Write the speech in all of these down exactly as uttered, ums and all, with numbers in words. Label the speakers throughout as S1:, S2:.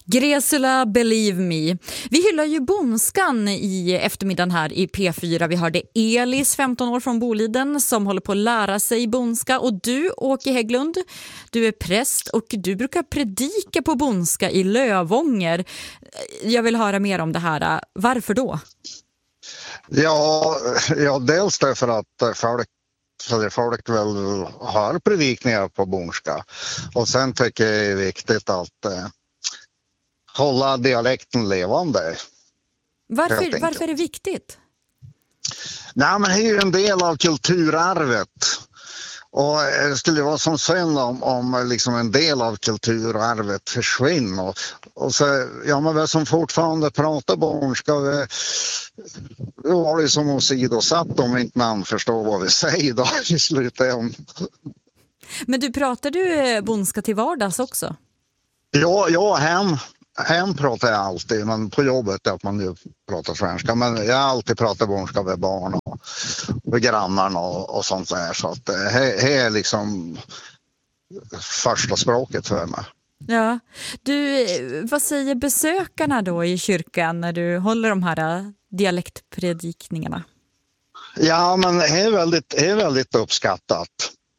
S1: Gresula, believe me. Vi hyllar ju bondskan i eftermiddagen här i P fyra. Vi hörde Elis, femton år från Boliden, som håller på att lära sig bondska. Och du, Åke Hägglund, du är präst och du brukar predika på bondska i Lövånger. Jag vill höra mer om det här. Varför då?
S2: Ja, ja dels därför att folk så folk väl har predikningar på bondska. Och sen tycker jag det är viktigt att eh, hålla dialekten levande.
S1: Varför, varför är det viktigt?
S2: Nej, men det är ju en del av kulturarvet. Och det skulle vara som synd om, om liksom en del av kulturarvet försvinner. Och, och så, ja, men vi som fortfarande pratar bondska, då var det som åsidosatt om inte man förstår vad vi säger då i slutändan.
S1: Men du, pratar du bondska till vardags också?
S2: Ja, ja hem, hem pratar jag alltid, men på jobbet är att man ju pratar svenska. Men jag har alltid pratat bondska med barn och med grannarna och, och sånt där. Så att det är liksom första språket för mig.
S1: Ja, du, vad säger besökarna då i kyrkan när du håller de här dialektpredikningarna?
S2: Ja, men det är väldigt, det är väldigt uppskattat.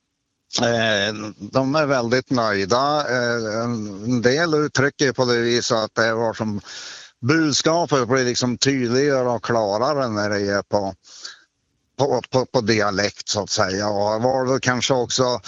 S2: De är väldigt nöjda. En del uttrycker på det viset att det var som budskapet blir liksom tydligare och klarare när det är på, på, på, på dialekt så att säga. Och var det kanske också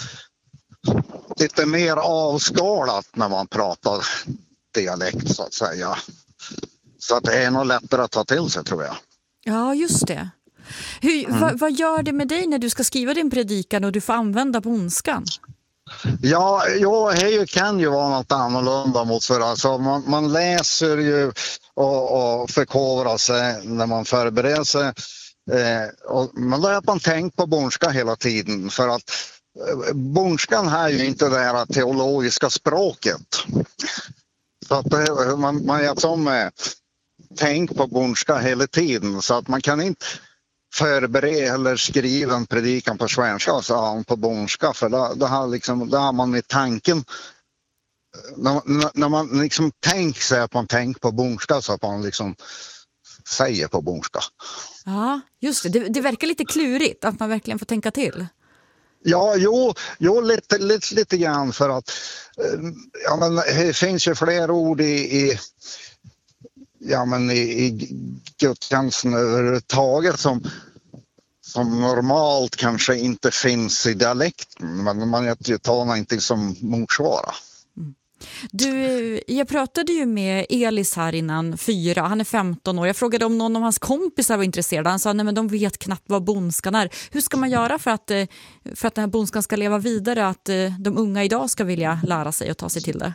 S2: lite mer avskalat när man pratar dialekt så att säga. Så att det är nog lättare att ta till sig, tror jag.
S1: Ja, just det. Hur, mm. vad, vad gör det med dig när du ska skriva din predikan och du får använda bondskan?
S2: Ja, ja, det kan ju vara något annorlunda mot för alltså man, man läser ju och, och förkovrar sig när man förbereder sig. Eh, och man lär att man tänker på bondska hela tiden, för att eh, bondskan här är ju inte det här teologiska språket. Så att det, man, man gör som eh, tänk på bondska hela tiden, så att man kan inte förbereda eller skriva en predikan på svenska så har på bondska, för då, då, har liksom, då har man med tanken när, när man liksom tänker sig att man tänker på bondska så att man liksom säger på bondska. Ja,
S1: just det. det. Det verkar lite klurigt att man verkligen får tänka till.
S2: Ja, jo, jo lite, lite, lite grann, för att ja, men det finns ju fler ord i, i ja, men i, i gudstjänsten överhuvudtaget som, som normalt kanske inte finns i dialekten, men man tar någonting som motsvarar.
S1: Mm. Du, jag pratade ju med Elis här innan fyra, han är femton år. Jag frågade om någon av hans kompisar var intresserad. Han sa, nej men de vet knappt vad bondskan är. Hur ska man göra för att, för att den här bondskan ska leva vidare, att de unga idag ska vilja lära sig och ta sig till det?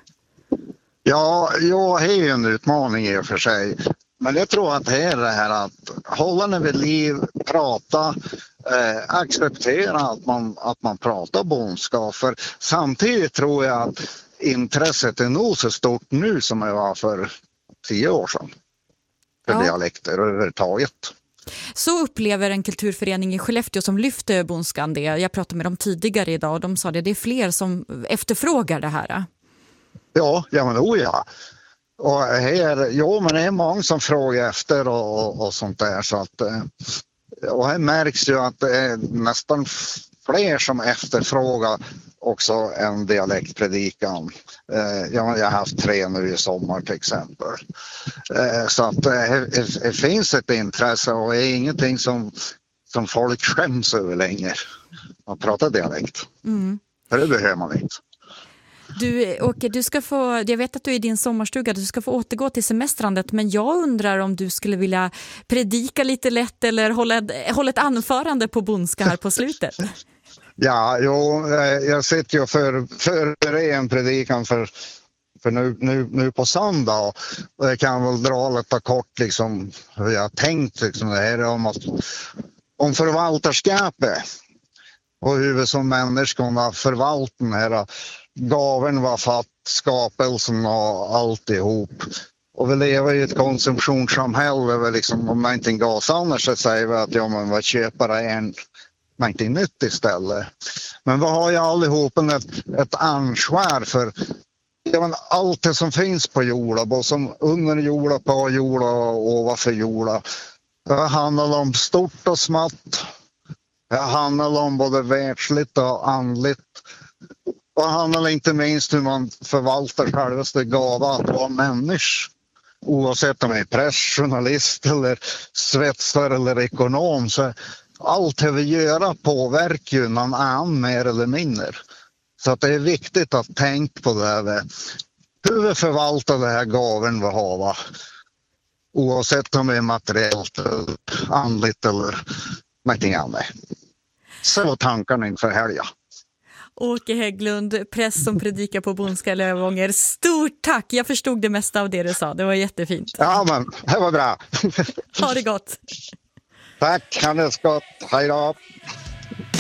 S2: Ja, jag är ju en utmaning i och för sig. Men jag tror att det är det här att hålla den vid liv, prata, eh, acceptera att man, att man pratar bondska. För samtidigt tror jag att intresset är nog så stort nu som det var för tio år sedan. För ja. Dialekter överhuvudtaget.
S1: Så upplever en kulturförening i Skellefteå som lyfter bondskan det. Jag pratade med dem tidigare idag och de sa det, det är fler som efterfrågar det här.
S2: Ja, ja men oh ja. Och här, jo, men det är många som frågar efter och, och, och sånt där. Så att, och här märks ju att det är nästan fler som efterfrågar också en dialektpredikan. Jag har haft tre nu i sommar till exempel. Så att det, det finns ett intresse och det är ingenting som, som folk skäms över längre. Man pratar dialekt. Mm. För det behöver man inte.
S1: Du, Åke, du ska få, jag vet att du är i din sommarstuga, du ska få återgå till semestrandet, men jag undrar om du skulle vilja predika lite lätt eller hålla, hålla ett anförande på bondska här på slutet.
S2: Ja, jo, jag sitter ju för, för en predikan för, för nu, nu, nu på söndag, och jag kan väl dra lite kort liksom hur jag har tänkt liksom, det här om, att, om förvaltarskapet och hur vi som människor förvaltar den här gaven var fatt, skapelsen och alltihop. Och vi lever i ett konsumtionssamhälle, liksom, om man inte gas annars så säger vi att ja, man var köpare en någonting nytt istället. Men vi har ju allihop ett, ett ansvar för ja, men allt det som finns på jorden, både som under jorden, på jorden och ovanför jorden. Det handlar om stort och smått. Det handlar om både världsligt och andligt. Och det handlar inte minst hur man förvaltar självaste gåva att vara människa. Oavsett om man är präst, journalist eller svetsare eller ekonom, så allt det vi gör påverkar ju någon annan mer eller mindre. Så att det är viktigt att tänka på det här. Hur vi förvaltar det här gåvan vi har. Oavsett om det är materiellt, andligt eller någonting annat. Så var tankarna inför helgen.
S1: Åke Hägglund, präst som predikar på Bondska Lövånger. Stort tack! Jag förstod det mesta av det du sa. Det var jättefint.
S2: Ja, men det var bra.
S1: Ha det gott!
S2: Tack, ha det gott. Hej då!